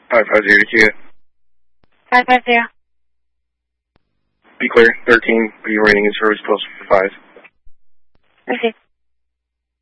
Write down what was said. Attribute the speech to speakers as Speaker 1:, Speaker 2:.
Speaker 1: 550 to you.
Speaker 2: 550.
Speaker 1: Be clear. 13. Be rating in service close for 5.
Speaker 2: Okay.